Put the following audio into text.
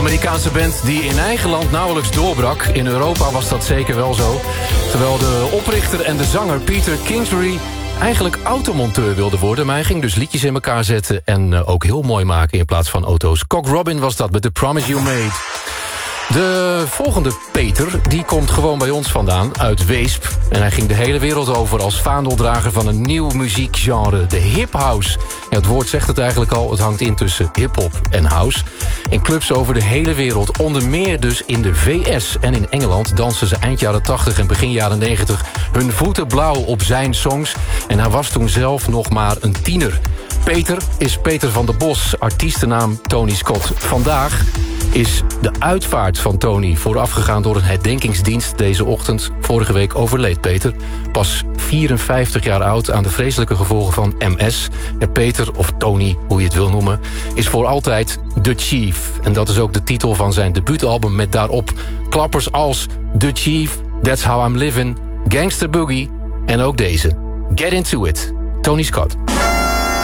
Amerikaanse band die in eigen land nauwelijks doorbrak. In Europa was dat zeker wel zo. Terwijl de oprichter en de zanger Peter Kingsbury eigenlijk automonteur wilde worden, maar hij ging dus liedjes in elkaar zetten en ook heel mooi maken in plaats van auto's. Cock Robin was dat met The Promise You Made. De volgende Peter, die komt gewoon bij ons vandaan, uit Weesp. En hij ging de hele wereld over als vaandeldrager van een nieuw muziekgenre, de hip-house. Ja, het woord zegt het eigenlijk al, het hangt in tussen hip-hop en house. In clubs over de hele wereld, onder meer dus in de VS en in Engeland, dansen ze eind jaren 80 en begin jaren 90 hun voeten blauw op zijn songs. En hij was toen zelf nog maar een tiener. Peter is Peter van der Bos, artiestennaam Tony Scott. Vandaag is de uitvaart van Tony voorafgegaan door een herdenkingsdienst deze ochtend. Vorige week overleed Peter, pas 54 jaar oud, aan de vreselijke gevolgen van MS. En Peter, of Tony, hoe je het wil noemen, is voor altijd The Chief. En dat is ook de titel van zijn debuutalbum met daarop klappers als The Chief, That's How I'm Living, Gangster Boogie en ook deze, Get Into It, Tony Scott.